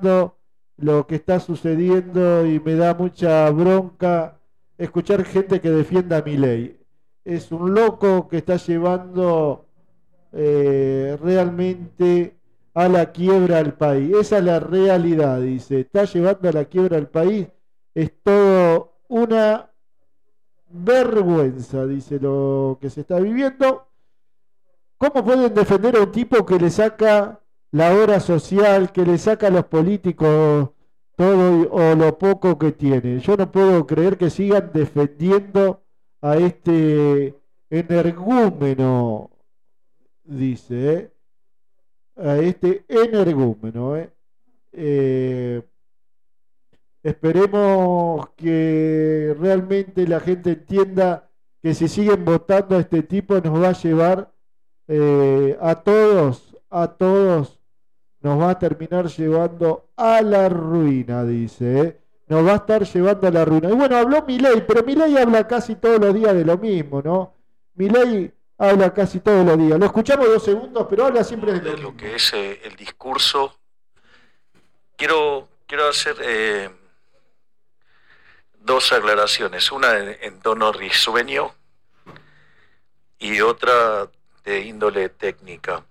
viendo lo que está sucediendo y me da mucha bronca escuchar gente que defienda a Milei. Es un loco que está llevando realmente a la quiebra al país. Esa es la realidad, dice. Está llevando a la quiebra al país. Es todo una vergüenza, dice, lo que se está viviendo. ¿Cómo pueden defender a un tipo que le saca la obra social, que le saca a los políticos todo o lo poco que tiene? Yo no puedo creer que sigan defendiendo a este energúmeno, dice, a este energúmeno. Eh, Esperemos que realmente la gente entienda que si siguen votando a este tipo nos va a llevar a todos nos va a terminar llevando a la ruina, dice, ¿eh? Nos va a estar llevando a la ruina. Y bueno, habló Milei, pero Milei habla casi todos los días de lo mismo, ¿no? Milei habla casi todos los días. Lo escuchamos 2 segundos, pero habla siempre de lo mismo. Que es el discurso. Quiero hacer dos aclaraciones, una en tono risueño y otra de índole técnica.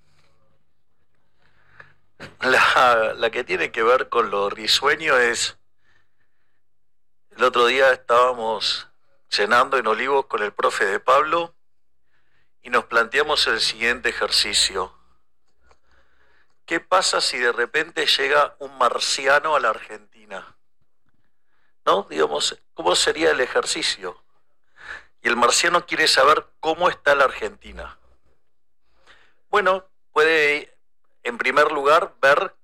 La que tiene que ver con lo risueño es, el otro día estábamos cenando en Olivos con el profe de Pablo y nos planteamos el siguiente ejercicio. ¿Qué pasa si de repente llega un marciano a la Argentina? ¿No? Digamos, ¿cómo sería el ejercicio? Y el marciano quiere saber cómo está la Argentina. Bueno, puede, en primer lugar, ver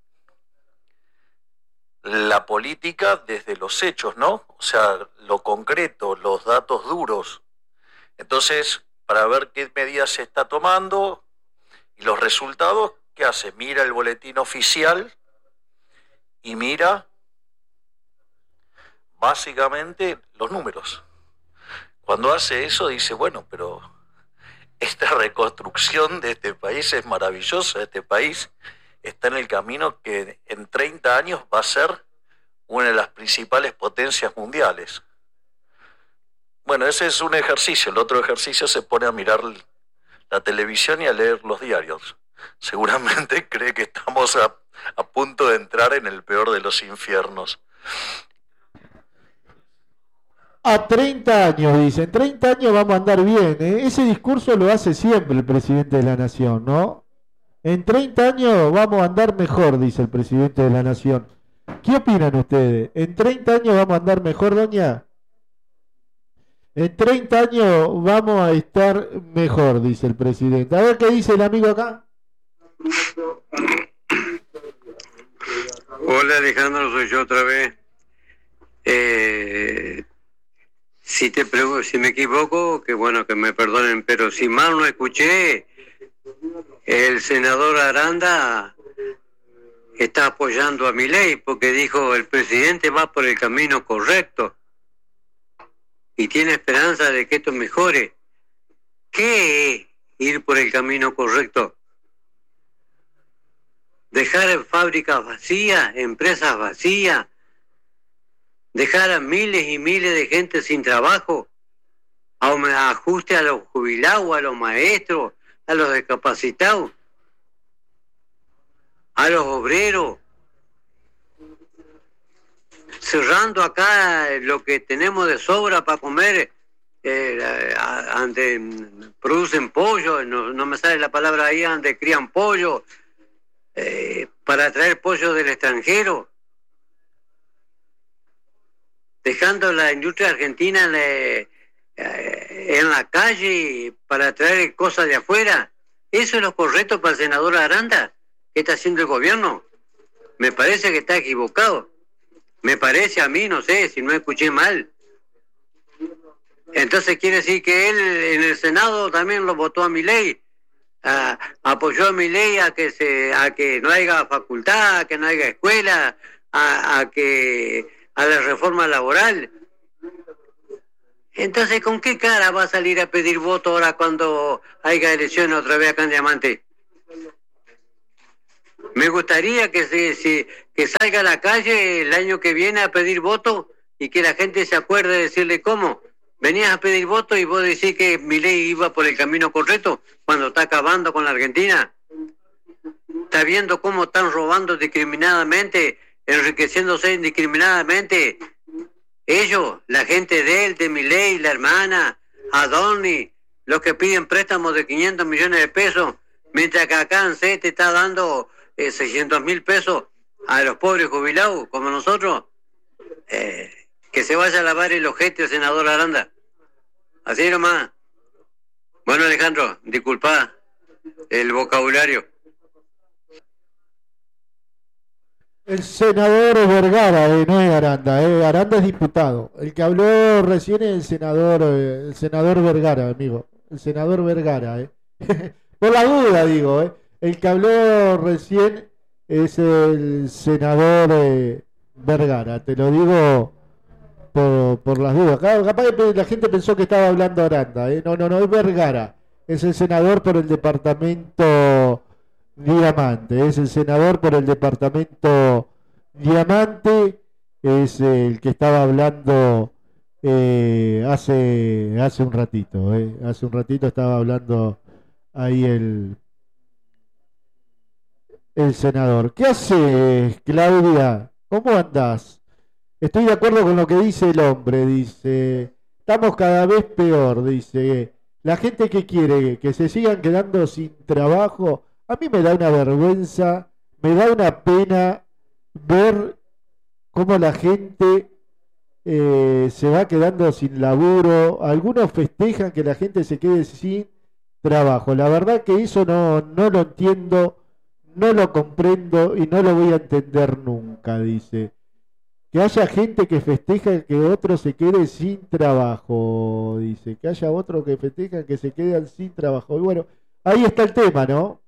la política desde los hechos, ¿no? O sea, lo concreto, los datos duros. Entonces, para ver qué medidas se está tomando y los resultados, ¿qué hace? Mira el boletín oficial y mira básicamente los números. Cuando hace eso dice, bueno, pero esta reconstrucción de este país es maravillosa, este país está en el camino que en 30 años va a ser una de las principales potencias mundiales. Bueno, ese es un ejercicio. El otro ejercicio se pone a mirar la televisión y a leer los diarios. Seguramente cree que estamos a punto de entrar en el peor de los infiernos. A 30 años, dicen, 30 años vamos a andar bien, ¿eh? Ese discurso lo hace siempre el presidente de la nación, ¿no? En 30 años vamos a andar mejor, dice el presidente de la nación. ¿Qué opinan ustedes? ¿En 30 años vamos a andar mejor, doña? En 30 años vamos a estar mejor, dice el presidente. A ver qué dice el amigo acá. Hola Alejandro, soy yo otra vez. Si me equivoco, que bueno, que me perdonen, pero si mal no escuché, el senador Aranda está apoyando a Milei porque dijo el presidente va por el camino correcto y tiene esperanza de que esto mejore. ¿Qué es ir por el camino correcto? Dejar fábricas vacías, empresas vacías, dejar a miles y miles de gente sin trabajo, ajuste a los jubilados, a los maestros, a los discapacitados, a los obreros, cerrando acá lo que tenemos de sobra para comer, producen pollo, no me sale la palabra ahí, donde crían pollo, para traer pollo del extranjero, dejando la industria argentina en la calle para traer cosas de afuera. ¿Eso es lo correcto para el senador Aranda? ¿Qué está haciendo el gobierno? Me parece que está equivocado. Me parece a mí, no sé, si no escuché mal. Entonces quiere decir que él en el Senado también lo votó a Milei, apoyó a Milei a que no haya facultad, a que no haya escuela, a la reforma laboral. Entonces, ¿con qué cara va a salir a pedir voto ahora cuando haya elecciones otra vez acá en Diamante? Me gustaría que que salga a la calle el año que viene a pedir voto y que la gente se acuerde de decirle cómo. Venías a pedir voto y vos decís que Milei iba por el camino correcto cuando está acabando con la Argentina. Está viendo cómo están robando discriminadamente, enriqueciéndose indiscriminadamente. Ellos, la gente de él, de Milei, la hermana, Adorni, los que piden préstamos de 500 millones de pesos, mientras que acá ANSES te está dando 600.000 pesos a los pobres jubilados, como nosotros. Que se vaya a lavar el ojete el senador Aranda. Así nomás. Bueno, Alejandro, disculpa el vocabulario. El senador Vergara, no es Aranda, Aranda es diputado. El que habló recién es el senador Vergara, amigo. El senador Vergara, Por la duda, digo, El que habló recién es el senador Vergara, te lo digo por las dudas. Capaz que la gente pensó que estaba hablando Aranda, No, es Vergara. Es el senador por el departamento Diamante. Es el senador por el departamento Diamante. Es el que estaba hablando hace un ratito. Hace un ratito estaba hablando ahí el senador. ¿Qué haces, Claudia? ¿Cómo andás? Estoy de acuerdo con lo que dice el hombre, dice, estamos cada vez peor, dice, la gente que quiere que se sigan quedando sin trabajo, a mí me da una vergüenza, me da una pena ver cómo la gente se va quedando sin laburo, algunos festejan que la gente se quede sin trabajo, la verdad que eso no lo entiendo, no lo comprendo y no lo voy a entender nunca, dice. Que haya gente que festeja que otro se quede sin trabajo, dice. Que haya otro que festeja que se quedan sin trabajo. Y bueno, ahí está el tema, ¿no?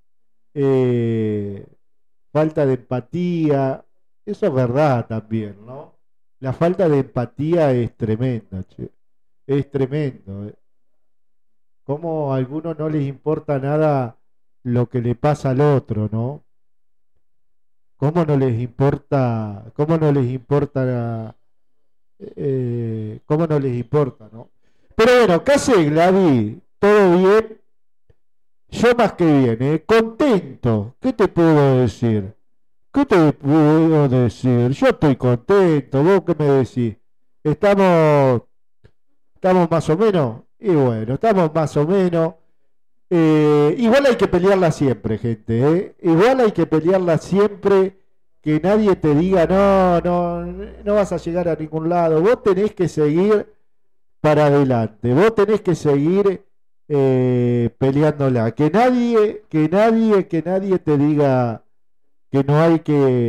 Falta de empatía. Eso es verdad también, ¿no? La falta de empatía es tremenda, che. Es tremendo, Cómo a algunos no les importa nada lo que le pasa al otro, ¿no? ¿Cómo no les importa, cómo no les importa, cómo no les importa, ¿no? Pero bueno, ¿qué hace Gladys? ¿Todo bien? Yo más que bien, contento. ¿Qué te puedo decir? ¿Qué te puedo decir? Yo estoy contento. ¿Vos qué me decís? ¿Estamos más o menos? Y bueno, estamos más o menos. Igual hay que pelearla siempre, gente, Igual hay que pelearla siempre, que nadie te diga no vas a llegar a ningún lado, vos tenés que seguir para adelante, vos tenés que seguir peleándola, que nadie te diga que no hay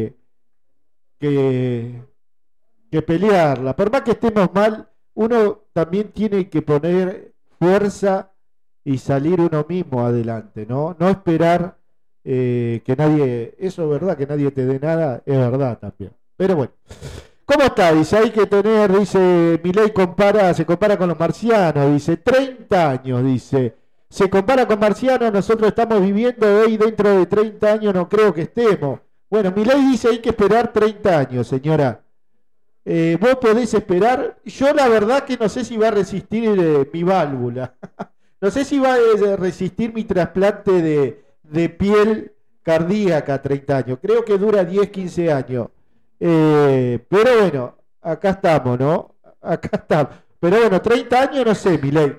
que pelearla, por más que estemos mal, uno también tiene que poner fuerza y salir uno mismo adelante, ¿no? No esperar que nadie, eso es verdad, que nadie te dé nada, es verdad también. Pero bueno, ¿cómo está? Dice, hay que tener, dice, Milei se compara con los marcianos, dice, 30 años, dice, se compara con marcianos, nosotros estamos viviendo hoy, dentro de 30 años no creo que estemos. Bueno, Milei dice, hay que esperar 30 años, señora. Vos podés esperar, yo la verdad que no sé si va a resistir mi válvula. No sé si va a resistir mi trasplante de piel cardíaca 30 años. Creo que dura 10, 15 años. Pero bueno, acá estamos, ¿no? Acá estamos. Pero bueno, 30 años no sé, Milei.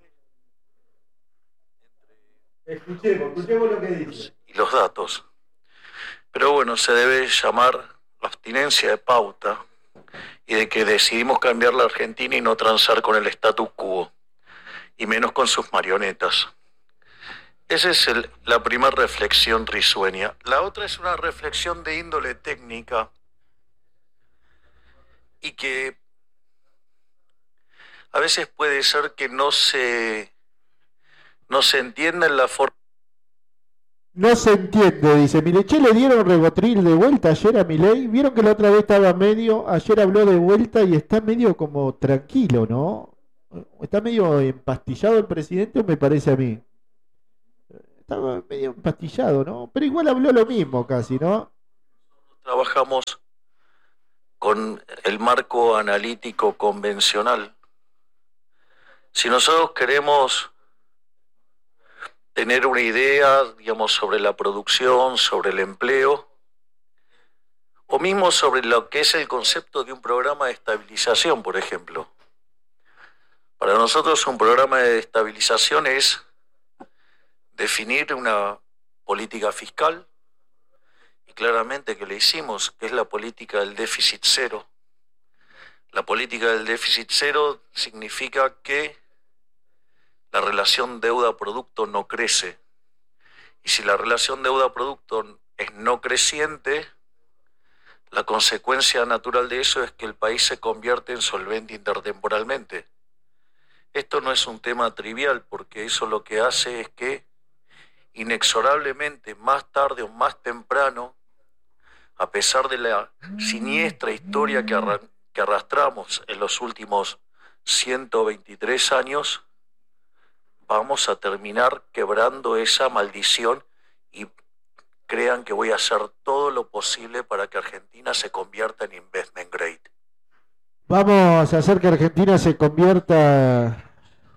Escuchemos lo que dice. Y los datos. Pero bueno, se debe llamar la abstinencia de pauta y de que decidimos cambiar la Argentina y no transar con el status quo. Y menos con sus marionetas. Esa es la primera reflexión risueña. La otra es una reflexión de índole técnica y que a veces puede ser que no se entienda en la forma. No se entiende, dice. Mire, che, le dieron Rivotril de vuelta ayer a Milei. Vieron que la otra vez estaba ayer habló de vuelta y está medio como tranquilo, ¿no? Está medio empastillado el presidente, me parece a mí. Está medio empastillado, ¿no? Pero igual habló lo mismo casi, ¿no? trabajamos con el marco analítico convencional. Si nosotros queremos tener una idea, digamos, sobre la producción, sobre el empleo, o mismo sobre lo que es el concepto de un programa de estabilización, por ejemplo. Para nosotros un programa de estabilización es definir una política fiscal, y claramente que le hicimos, que es la política del déficit cero. La política del déficit cero significa que la relación deuda-producto no crece. Y si la relación deuda-producto es no creciente, la consecuencia natural de eso es que el país se convierte en solvente intertemporalmente. Esto no es un tema trivial, porque eso lo que hace es que inexorablemente, más tarde o más temprano, a pesar de la siniestra historia que arrastramos en los últimos 123 años, vamos a terminar quebrando esa maldición, y crean que voy a hacer todo lo posible para que Argentina se convierta en investment grade. Vamos a hacer que Argentina se convierta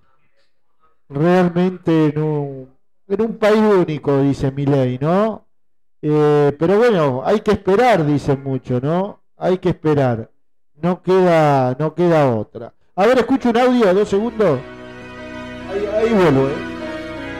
realmente en un país único, dice Milei, ¿no? Pero bueno, hay que esperar, dicen mucho, ¿no? Hay que esperar. No queda otra. A ver, escucho un audio, 2 segundos. Ahí vuelvo,